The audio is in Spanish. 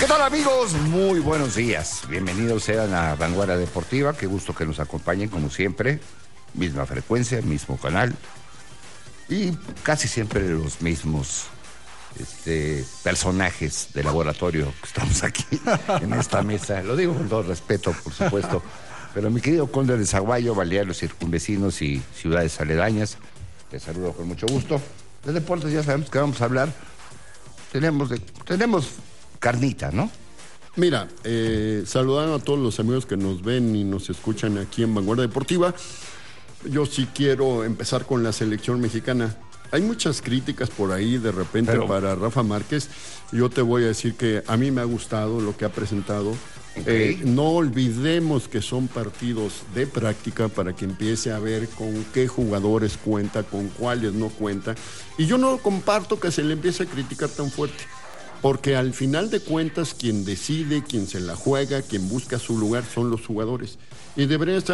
¿Qué tal, amigos? Muy buenos días. Bienvenidos sean a Vanguardia Deportiva. Qué gusto que nos acompañen, como siempre. Misma frecuencia, mismo canal. Y casi siempre los mismos personajes de laboratorio que estamos aquí en esta mesa. Lo digo con todo respeto, por supuesto. Pero mi querido conde de Zaguayo, balnearios circunvecinos y ciudades aledañas, te saludo con mucho gusto. De deportes ya sabemos que vamos a hablar. Tenemos carnita, ¿no? Mira, saludando a todos los amigos que nos ven y nos escuchan aquí en Vanguardia Deportiva, yo sí quiero empezar con la selección mexicana. Hay muchas críticas por ahí de repente para Rafa Márquez. Yo te voy a decir que a mí me ha gustado lo que ha presentado. Okay. No olvidemos que son partidos de práctica para que empiece a ver con qué jugadores cuenta, con cuáles no cuenta. Y yo no comparto que se le empiece a criticar tan fuerte. Porque al final de cuentas, quien decide, quien se la juega, quien busca su lugar son los jugadores. Y deberían estar